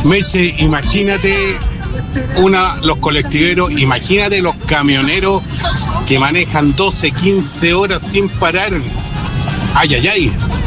Meche, imagínate los colectiveros, imagínate los camioneros que manejan 12, 15 horas sin parar. Ay, ay, ay.